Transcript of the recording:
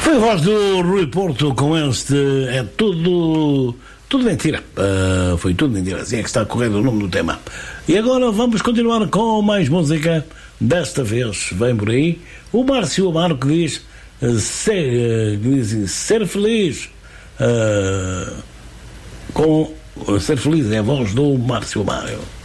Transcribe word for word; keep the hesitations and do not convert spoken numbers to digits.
Foi a voz do Rui Porto com este É Tudo Tudo Mentira. Uh, foi tudo mentira, assim é que está correndo o nome do tema. E agora vamos continuar com mais música. Desta vez vem por aí o Márcio Amaro, que diz ser, que diz, ser feliz uh, com ser feliz é a voz do Márcio Amaro.